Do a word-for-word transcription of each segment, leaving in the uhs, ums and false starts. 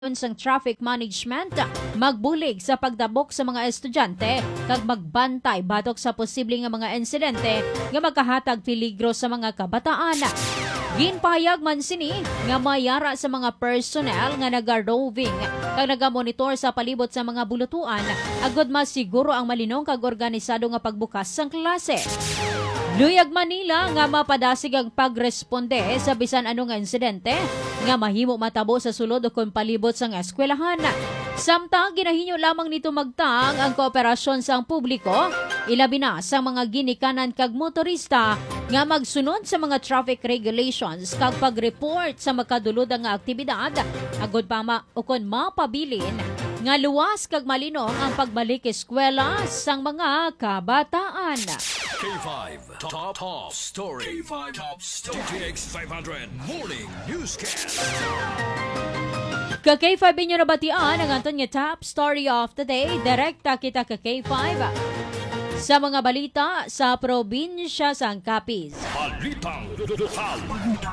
sang traffic management magbulig sa pagdabok sa mga estudyante kag magbantay batok sa posibleng nga mga insidente nga magkahatag peligro sa mga kabataan. Ginpahayag man sini nga mayara sa mga personnel nga naga-roving kag naga-monitor sa palibot sa mga bulutuan agod masiguro ang malinong kag organisado nga pagbukas sang klase. Luyag Manila nga mapadasig ang pagresponde sa bisan anong insidente nga mahimo matabo sa sulod o kung palibot sang eskwelahan. Samtang ginahinyo lamang nito magtang ang kooperasyon sang publiko, ilabi na sa mga ginikanan kag motorista nga magsunod sa mga traffic regulations kag pag-report sa makadulod nga aktibidad agod pa ma ukon mapabilin nga luwas kag malinong ang pagbalik eskwela sang mga kabataan. K five Top Top Story. K five Top Story. T X five hundred Morning Newscast. Ka K five inyo nabatian ang anton nga top story of the day. Direkta kita ka K five sa mga balita sa probinsya sang Capiz. Balitang lokal.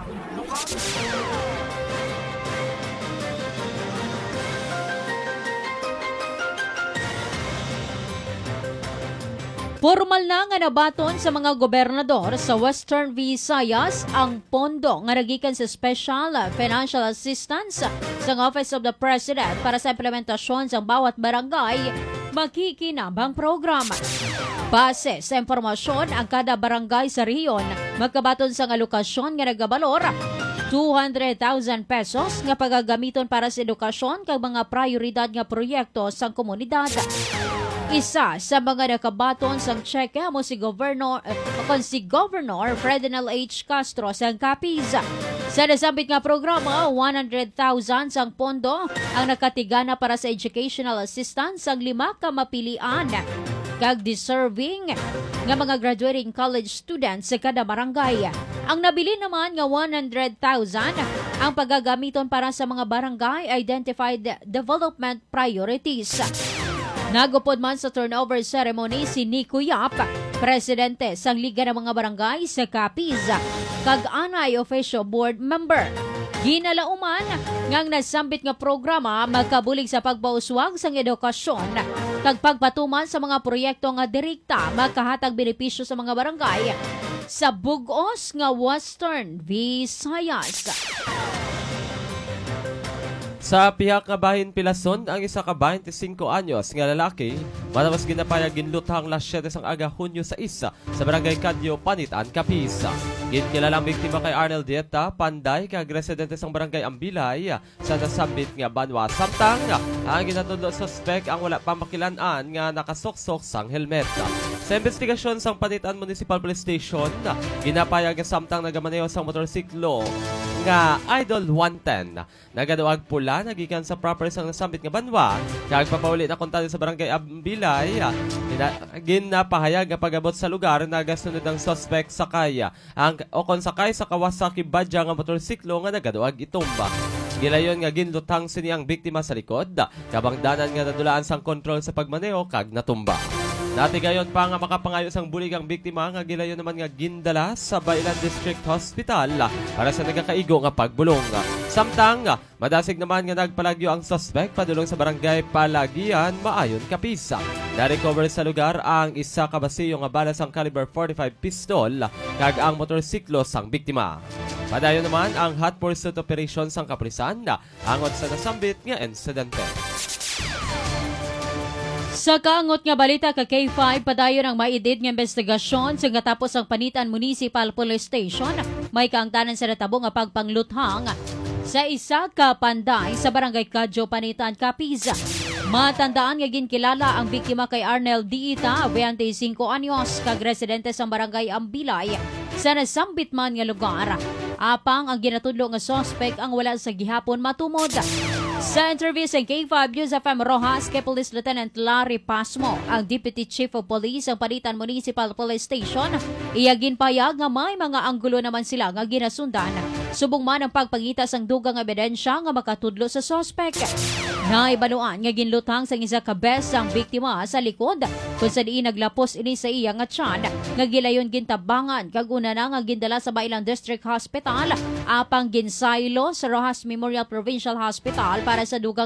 Formal na nga nabaton sa mga gobernador sa Western Visayas ang pondo nga nagikan sa Special Financial Assistance sa Office of the President para sa implementasyon sa bawat barangay makikinabang programa. Base sa impormasyon, ang kada barangay sa rehiyon magkabaton sa alokasyon nga nagabalor two hundred thousand pesos nga pagagamiton para sa edukasyon kag mga prioridad nga proyekto sa komunidad. Isa sa mga nakabaton sang cheque mo si Governor eh, si Governor Ferdinand H. Castro sang Capiz. Sa nasambit nga programa, one hundred thousand sang pondo ang nakatigana para sa educational assistance sang lima ka mapilian kag deserving nga mga graduating college students sa kada barangay. Ang nabili naman nga one hundred thousand ang pagagamiton para sa mga barangay identified development priorities. Nagupod man sa turnover ceremony si Nico Yap, presidente sang Liga ng mga Barangay sa Capiz, kag anay official board member. Ginalauman ngang nasambit nga programa magkabulig sa pagpauswag sang edukasyon kag pagpatuman sa mga proyekto nga direkta magkahatag benepisyo sa mga barangay sa bug-os nga Western Visayas. Sa pihak nga bahin Pilason, ang isa ka twenty-five anyos nga lalaki matapos ginapayag ginluthang las siyete sang aga Hunyo sa isa sa barangay Kadyo, Panitan, Capiz. Ginkilalang biktima kay Arnel Dieta, Panday, kag residente sang barangay Ambilay sa nasambit nga banwa. Samtang ang ginatudlo suspect ang wala pa makilan-an nga nakasoksok sang helmet. Sa investigasyon sang Panitan Municipal Police Station, ginapayag nga samtang nagamaneho sang motorsiklo nga Idol one ten. Nagaduag pula nagikan sa property sang nasambit nga banwa kag papauli na kontado sa barangay Ambilay. Ginapahayag nga pag-abot sa lugar nagasunod ang suspect sakay ang o kon sakay sa Kawasaki Badja nga motorsiklo nga nagaduag itumba. Gilayon nga ginlutang sini ang biktima sa likod kabang danan nga nadulaan sang kontrol sa pagmaneho kag natumba. Dati gayon pa nga makapangayo sang bulig ang biktima nga gilayon naman nga gindala sa Bailan District Hospital para sa nagakaigo nga pagbulong. Samtang madasig naman nga nagpalagyo ang suspect padulong sa barangay Palagian, Maayon, Capiz. Na-recover sa lugar ang isa ka basiyo nga bala sang caliber forty-five pistol kag ang motorsiklo sang biktima. Padayon naman ang hot pursuit operation sang kapulisan angot sa nasambit nga insidente. Sa kaangot nga balita ka K five, padayon ang maidid nga investigasyon sa katapos ang Panitan Municipal Police Station. May kaangtanan sa natabo nga pagpangluthang sa isa ka panday sa barangay Kadyo, Panitan, Capiz. Matandaan nga ginkilala ang biktima kay Arnel Dieta, twenty-five anyos, kag residente sa barangay Ambilay sa nasambit man nga lugar. Apang ang ginatudlo nga suspect ang wala sa gihapon matumod. Sa interview sa K five News F M Rojas kay Police Lieutenant Larry Pasmo, ang Deputy Chief of Police ng Panitan Municipal Police Station, iyagin payag nga may mga anggulo naman sila nga ginasundan subong man ang pagpangita sang dugang ebidensya nga makatudlo sa sospek. Naibaluan nga ginlutang sang isa ka bes ang biktima sa likod kung sa diin naglapos ini sa iya nga tiyan nga gilayon gintabangan kag una na nga gindala sa Bailang District Hospital apang ginsaylo sa Rojas Memorial Provincial Hospital para sa dugang